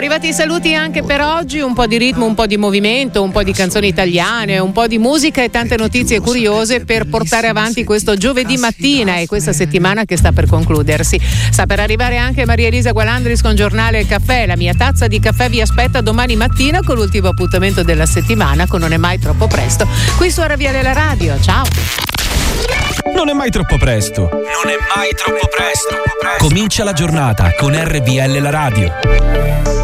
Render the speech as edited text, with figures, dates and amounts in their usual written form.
arrivati i saluti anche per oggi, un po' di ritmo, un po' di movimento, un po' di canzoni italiane, un po' di musica e tante notizie curiose per portare avanti questo giovedì mattina e questa settimana che sta per concludersi. Sta per arrivare anche Maria Elisa Gualandris con Giornale Caffè. La mia tazza di caffè vi aspetta domani mattina con l'ultimo appuntamento della settimana con Non è mai troppo presto qui su RVL La Radio. Ciao. Non è mai troppo presto. Non è mai troppo presto. Comincia la giornata con RVL La Radio.